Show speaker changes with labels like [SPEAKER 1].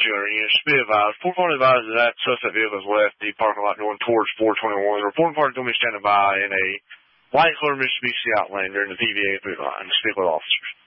[SPEAKER 1] 200 units. Be advised. 420 advised that suspect vehicle has left the parking lot going towards 421. The reporting party is going to be standing by in a white color Mitsubishi Outlander in the PVA boot line to speak with officers.